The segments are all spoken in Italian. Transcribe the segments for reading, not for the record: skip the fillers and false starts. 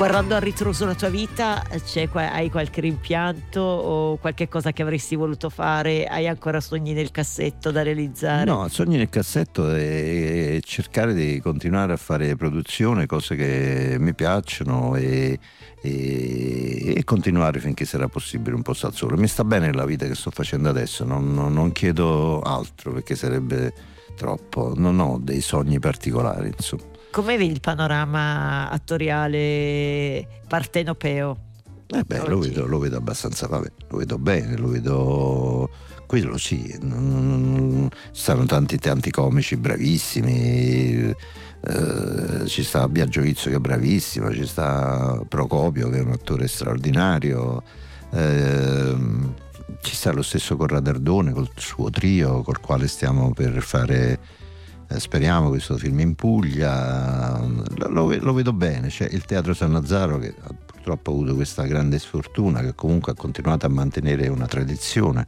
Guardando al ritroso la tua vita, hai qualche rimpianto o qualche cosa che avresti voluto fare? Hai ancora sogni nel cassetto da realizzare? No, sogni nel cassetto è cercare di continuare a fare produzione, cose che mi piacciono e continuare finché sarà possibile un posto al sole. Mi sta bene la vita che sto facendo adesso, non chiedo altro perché sarebbe troppo, non ho dei sogni particolari, insomma. Come vedi il panorama attoriale partenopeo? Lo vedo abbastanza, lo vedo bene, lo vedo, quello sì, ci stanno tanti comici bravissimi, ci sta Biagio Vizzo che è bravissimo, ci sta Procopio che è un attore straordinario, ci sta lo stesso Corrado Ardone col suo trio col quale stiamo per fare, speriamo, questo film in Puglia. Lo vedo bene. C'è il Teatro Sannazzaro che purtroppo ha avuto questa grande sfortuna, che comunque ha continuato a mantenere una tradizione.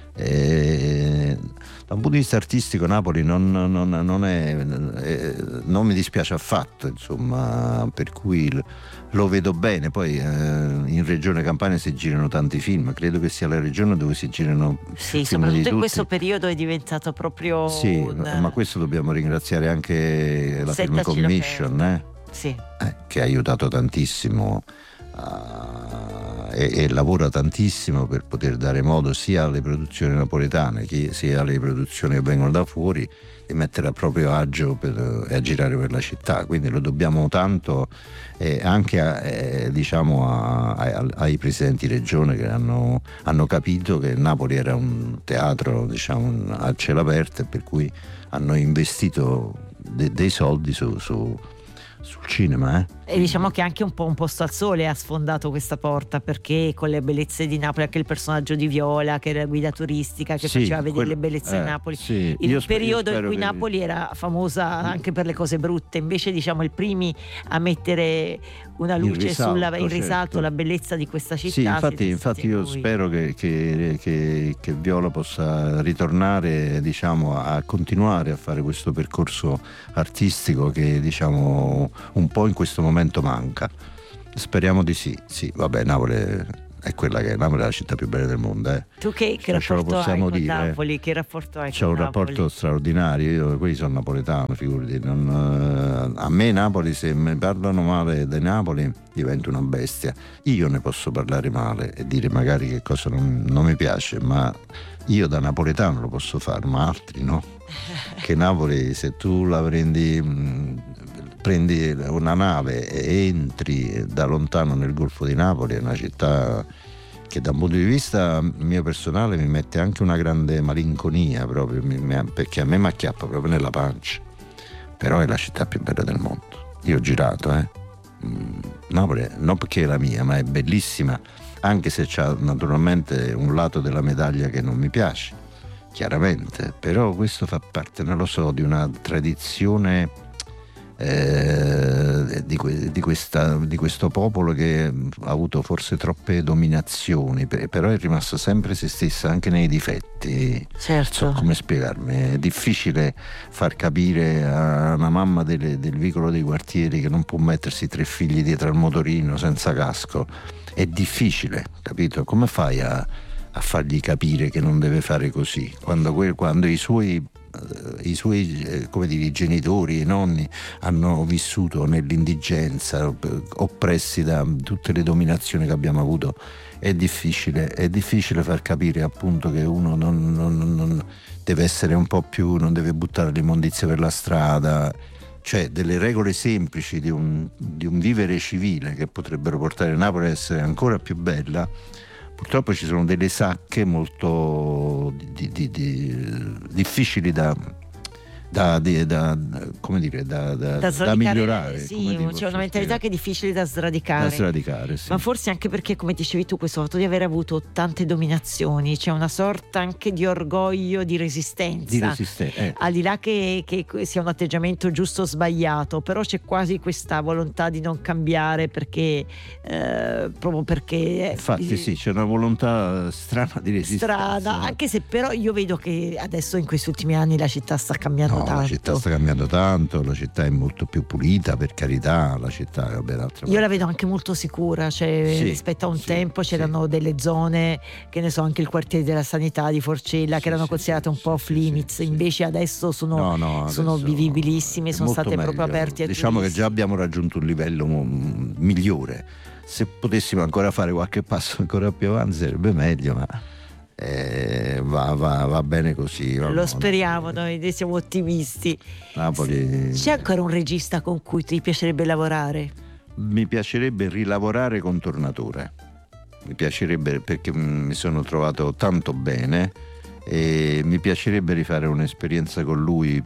Da un punto di vista artistico Napoli non mi dispiace affatto, insomma, per cui lo vedo bene. Poi in Regione Campania si girano tanti film, credo che sia la regione dove si girano sì, film soprattutto di in tutti. questo periodo è diventato proprio ma questo dobbiamo ringraziare anche la Film Commission, sì. Che ha aiutato tantissimo e lavora tantissimo per poter dare modo sia alle produzioni napoletane sia alle produzioni che vengono da fuori di mettere a proprio agio e a girare per la città, quindi lo dobbiamo tanto anche ai presidenti di regione che hanno capito che Napoli era un teatro, diciamo, a cielo aperto, e per cui hanno investito dei soldi sul cinema. E diciamo che anche un po' un posto al sole ha sfondato questa porta, perché con le bellezze di Napoli, anche il personaggio di Viola che era guida turistica, che faceva vedere le bellezze di Napoli, il periodo in cui Napoli era famosa anche per le cose brutte, invece diciamo i primi a mettere una luce in risalto la bellezza di questa città. Sì, infatti io spero che Viola possa ritornare, diciamo, a continuare a fare questo percorso artistico che, diciamo, un po' in questo momento manca. Speriamo di sì. Vabbè, Napoli è quella che è. Napoli è la città più bella del mondo. Tu che rapporto hai con Napoli? Che rapporto hai? C'è un rapporto straordinario. Io sono napoletano, figurati. A me Napoli, se mi parlano male di Napoli, divento una bestia. Io ne posso parlare male e dire magari che cosa non mi piace, ma io da napoletano lo posso fare, ma altri no. Che Napoli, se tu la prendi una nave e entri da lontano nel Golfo di Napoli, è una città che da un punto di vista mio personale mi mette anche una grande malinconia proprio, perché a me mi acchiappa proprio nella pancia, però è la città più bella del mondo. Io ho girato Napoli, non perché è la mia, ma è bellissima, anche se c'ha naturalmente un lato della medaglia che non mi piace, chiaramente, però questo fa parte, non lo so, di una tradizione di questo popolo che ha avuto forse troppe dominazioni, però è rimasto sempre se stessa anche nei difetti. Certo. So come spiegarmi, è difficile far capire a una mamma del vicolo dei quartieri che non può mettersi 3 figli dietro al motorino senza casco, è difficile, capito? Come fai a fargli capire che non deve fare così quando i suoi come dire, i genitori, i nonni hanno vissuto nell'indigenza, oppressi da tutte le dominazioni che abbiamo avuto? È difficile far capire, appunto, che uno non deve essere un po' più, non deve buttare l'immondizia per la strada, cioè delle regole semplici di un vivere civile che potrebbero portare Napoli a essere ancora più bella. Purtroppo ci sono delle sacche molto difficili da migliorare. Sì, c'è una mentalità che è difficile da sradicare. Sì. Ma forse anche perché, come dicevi tu, questo fatto di aver avuto tante dominazioni, c'è una sorta anche di orgoglio di resistenza. Al di là che sia un atteggiamento giusto o sbagliato, però c'è quasi questa volontà di non cambiare perché proprio perché infatti sì, c'è una volontà strana di resistenza. Anche se però io vedo che adesso in questi ultimi anni la città sta cambiando cambiando tanto. La città sta cambiando tanto, la città è molto più pulita, per carità, la città io la vedo anche molto sicura, cioè rispetto a un tempo c'erano delle zone, che ne so, anche il quartiere della sanità di Forcella, che erano considerate un po' off limits, invece adesso sono vivibilissime, sono state meglio. Proprio aperte a diciamo turisti. Che già abbiamo raggiunto un livello migliore. Se potessimo ancora fare qualche passo ancora più avanti sarebbe meglio, ma va bene così. Lo speriamo, noi siamo ottimisti. Napoli. C'è ancora un regista con cui ti piacerebbe lavorare? Mi piacerebbe rilavorare con Tornatore, mi piacerebbe, perché mi sono trovato tanto bene e mi piacerebbe rifare un'esperienza con lui.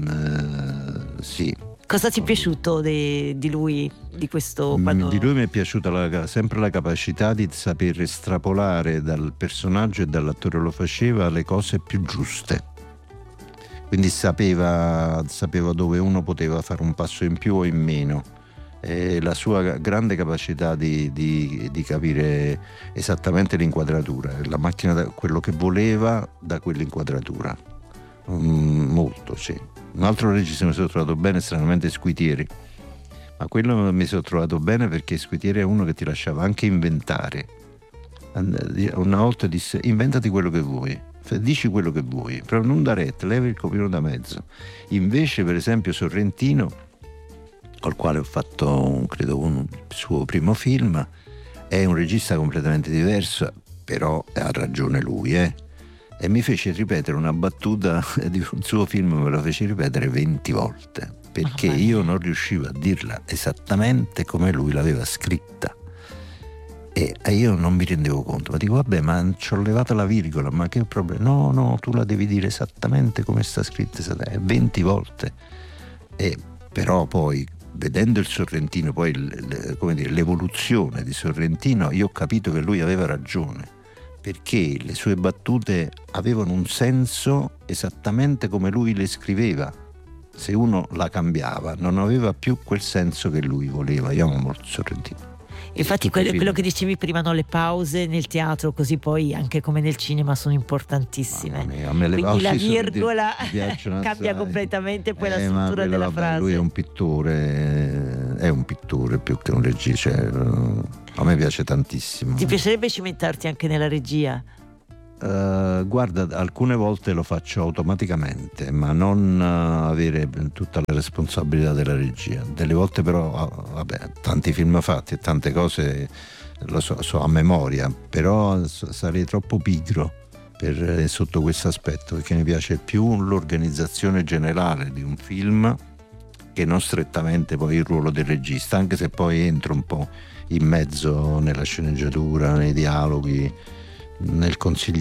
Sì. Cosa ti è piaciuto di lui, di questo? Di lui mi è piaciuta sempre la capacità di saper estrapolare dal personaggio, e dall'attore lo faceva, le cose più giuste. Quindi sapeva dove uno poteva fare un passo in più o in meno. E la sua grande capacità di capire esattamente l'inquadratura, la macchina, quello che voleva da quell'inquadratura. Molto, sì. Un altro regista mi sono trovato bene, stranamente, Squitieri, ma quello mi sono trovato bene perché Squitieri è uno che ti lasciava anche inventare. Una volta disse: inventati quello che vuoi, dici quello che vuoi, però non da retta, levi il copino da mezzo. Invece, per esempio, Sorrentino, col quale ho fatto credo un suo primo film, è un regista completamente diverso, però ha ragione lui, e mi fece ripetere una battuta di un suo film, me la fece ripetere 20 volte, perché io non riuscivo a dirla esattamente come lui l'aveva scritta, e io non mi rendevo conto, ma dico vabbè, ma ci ho levato la virgola, ma che problema? No, tu la devi dire esattamente come sta scritta, 20 volte. E però poi, vedendo il Sorrentino, poi l'evoluzione di Sorrentino, io ho capito che lui aveva ragione, perché le sue battute avevano un senso esattamente come lui le scriveva. Se uno la cambiava non aveva più quel senso che lui voleva. Io amo molto Sorrentino. Infatti quello che dicevi prima, no? Le pause nel teatro, così poi anche come nel cinema, sono importantissime. Quindi la virgola cambia completamente poi la struttura della frase. Lui è un pittore più che un regista, a me piace tantissimo. Ti piacerebbe cimentarti anche nella regia? Guarda, alcune volte lo faccio automaticamente, ma non avere tutta la responsabilità della regia. Delle volte però, tanti film fatti e tante cose lo so a memoria, però sarei troppo pigro sotto questo aspetto, perché mi piace più l'organizzazione generale di un film che non strettamente poi il ruolo del regista, anche se poi entro un po' in mezzo nella sceneggiatura, nei dialoghi, nel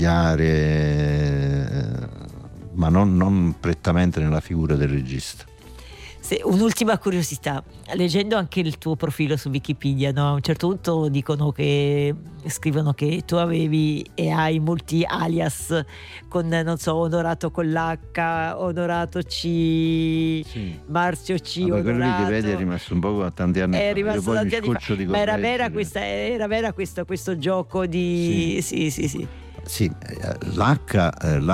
consigliare, ma non prettamente nella figura del regista. Un'ultima curiosità, leggendo anche il tuo profilo su Wikipedia, no? A un certo punto scrivono che tu avevi e hai molti alias, con, non so, Onorato con l'H, Onorato C, sì. Marzio C, Onorato. Quello di Wikipedia è rimasto un po' a tanti anni fa. È rimasto tanti anni fa. Ma era vera questo gioco di... Sì. Sì, l'H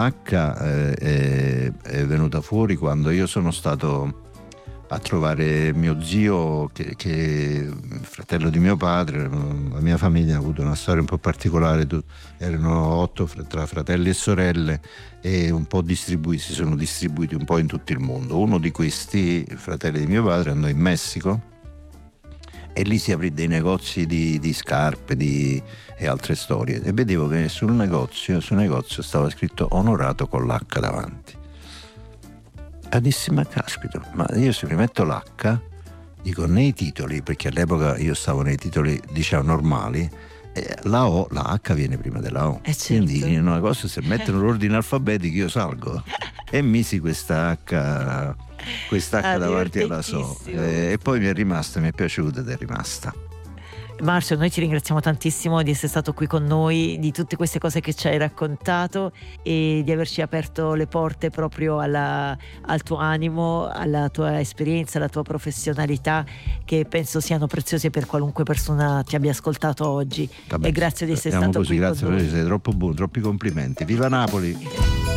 è venuta fuori quando io sono stato a trovare mio zio, che fratello di mio padre. La mia famiglia ha avuto una storia un po' particolare, erano 8 tra fratelli e sorelle, e un po' si sono distribuiti un po' in tutto il mondo. Uno di questi fratelli di mio padre andò in Messico e lì si aprì dei negozi di scarpe e altre storie, e vedevo che sul negozio stava scritto Onorato con l'H davanti. E dissi: ma caspita, ma io se mi metto l'H, dico, nei titoli, perché all'epoca io stavo nei titoli, diciamo, normali, la H viene prima della O. Certo. Quindi una cosa, se mettono l'ordine alfabetico io salgo, e misi questa H davanti alla So, e poi mi è piaciuta ed è rimasta. Marzio, noi ti ringraziamo tantissimo di essere stato qui con noi, di tutte queste cose che ci hai raccontato e di averci aperto le porte proprio al tuo animo, alla tua esperienza, alla tua professionalità, che penso siano preziose per qualunque persona ti abbia ascoltato oggi. E grazie di essere stato qui con noi. Grazie, sei troppo buono, troppi complimenti. Viva Napoli!